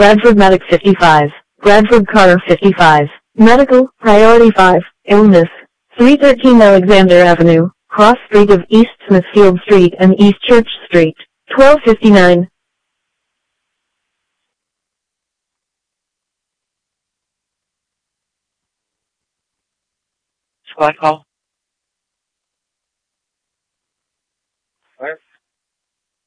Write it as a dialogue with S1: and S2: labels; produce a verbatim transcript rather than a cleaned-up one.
S1: Bradford Medic fifty-five, Bradford Carter fifty-five, Medical, Priority five, Illness, three thirteen Alexander Avenue, Cross Street of East Smithfield Street and East Church Street, twelve fifty-nine.
S2: Squad call.